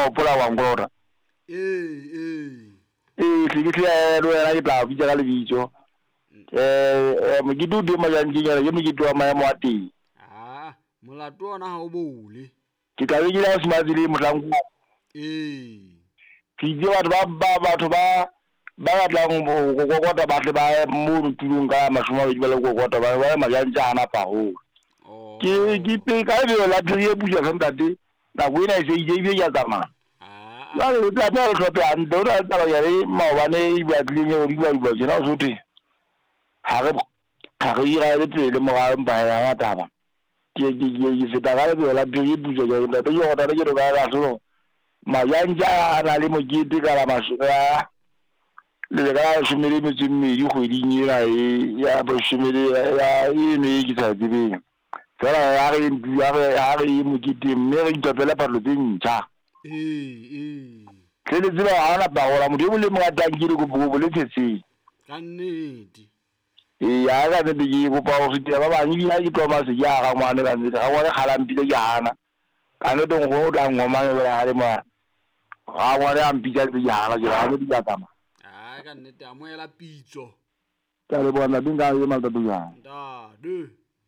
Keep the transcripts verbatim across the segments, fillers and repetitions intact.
o pola wa ngora eh eh eh ke ke ya lo ya tla bitsa ka lebitso eh mo ke du ma yang ke ya mo ke du ma ya mo ati ah molato ona ha o bole ke tla be ke la smazile motlangu eh ke di batho ba ba batho ba ba ba tlang go kokota ba tle ba mo tulung ka mashoma ba le kokota ba ba ma yang jana pa ho ke ke pe ka le la trie buja ka ntate na go ina se ije be ya tsama ah la le tla tla le tlope an do ra tla ya re ma ba ne ba tlinye o di ba ba jena o sote ha re ha re ira le tele mo ga mba ya ta ba ke ke ke se ta ga le la trie buja ya ntate yo ta re ke ga ga so ma yang ja na le mo ke te ka la masura le ga shumele metsimi di go di nyira ya ba shumele ya e ne ke tsa dibeng tsara ya re ndi ya re ya re mo ke te mme re ntopela pa lo dintša eh eh ke le tsela ana ba gola mo di mo le mo atangile go bo le tsetse ka nnete e ya ga ne di go pa go fitela ba ba nyi ya ke toma se ya ga ngwane ka nne ga ngwane khala mpile ke ana ka no tong go da ngoma le ya le ma ga ngwane a mpitsa ke ya ga ga mo di ka tama ah ka nnete a moela pitso ka le bona dinga ye malta du ya da de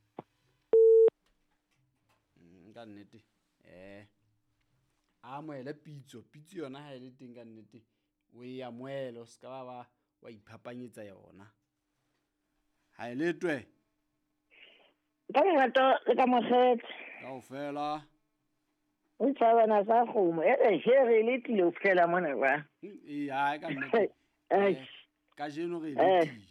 ka nnete eh a moela pitso pitso yona ha ile teng ka nnete o e amoelo ska ba ba wa iphapanyetsa yona ha ile twe ka rato le ka mosetsa kaofela o tsabana sa kgomo e re shere le tile o fela mona ba e ha ka nnete eh ka jeno re le tile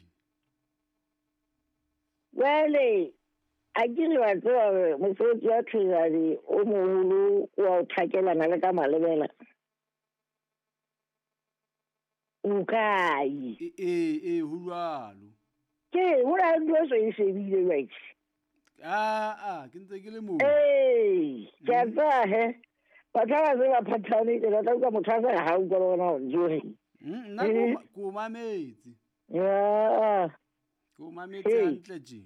wele a dire wa tswa mosotsi wa thiradi o moholo wa o thakelana le ka malebela o kai e e e hulalo ke ho la ntwe so e shebile right ah ah ke ntse ke le mo eh ke tsa he batla ba se ba phathane ke la ka mothasa ha o go bona o njore nna ko ko mametse ya ko mametse hantle je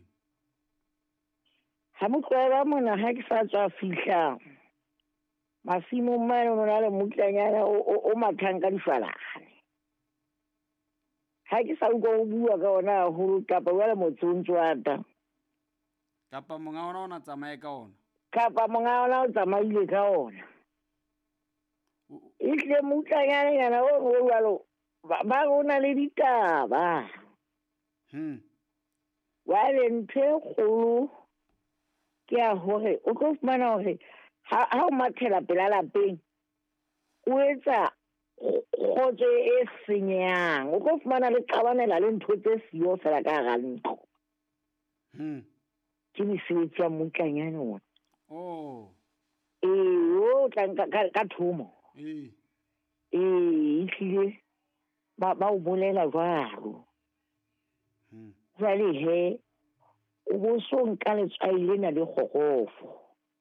ha mo tloela mona ha ke sa tswa fihla masimo mane o na le mutlanyana o mathang ka difalane ha ke sa utlwa o bua ka ona holo kapa wala motsontsho ata kapa monga ona ona tsamaye ka ona kapa monga ona o tsamaile ka ona e tle mutlanyana yana o o walo ba rona le ditaba hm wale nthe kholo ke a hore o tlo fumana hore ha o mathela pela lapeng o etsa khotse e senyang o tlo fumana le qabanela le ntho tse siyo fela ka ga ntlo hm ke mesebetsi ya motlanyana ona oh eh o tla ka thomo eh eh itlile ba ba o bolela jwalo hm jwale he o bo so nka letswaile na le gogofo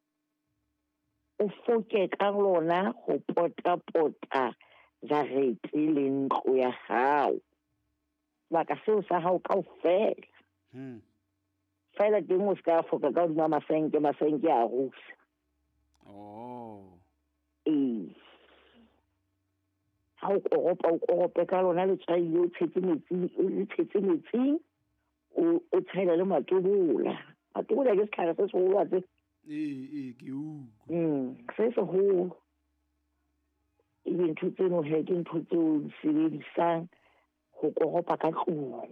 o foke ka lona go pota pota jarete le ntlo ya hao ba ka seo sa hao ka ofela hm fela teng o ska foka ka dima masenke masenke a rusa oh eh ha o koropa o korope ka lona letswaile o tshetse metsi o tshetse metsi o o tshela le matobola matobola ke setlhare se se go tse eh eh ke u mm se se go e ntho tseno he ke ntho tseo di sebedisang go koropa ka tlung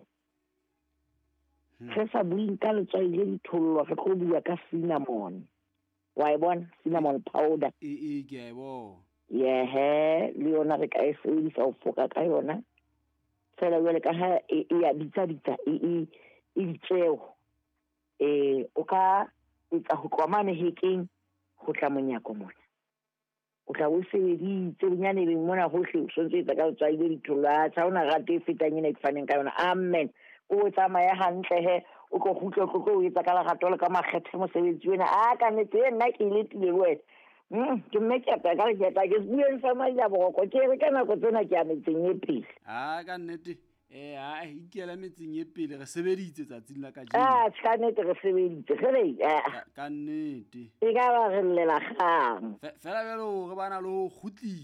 se sa buing ka letswaile di tholwa re tlo bua ka cinnamon wa e bona cinnamon powder eh eh ke a e bona yeah he le yona re ka e sebedisa o foka ka yona fela jwale ka ha e ya bitsa bitsa e e e tseo eh o ka etsa ho tloa mane hekeng ho tla monyako mona o tla o sebeditse bonyane beng mona hohle o sontse etsa ka tswa ile dithola tsa ona rate e fetang ena e faneng ka yona amen o tsamaya hantle he o go gutla go go etsa ka la gato le ka makgethe mosebetsi wena a ka netse nna ke ile tile wena mm ke mme ke tla ka ke tla ke bueng sa maya bogoko ke re kana go tsena ke a metseng e pele a ka nnete eh a ikela metseng e pele re sebeditse tsatsing la ka jeno ah ka nnete re sebeditse ge re ka nnete e ka ba re llela gang fela bjalo re bana le go gutli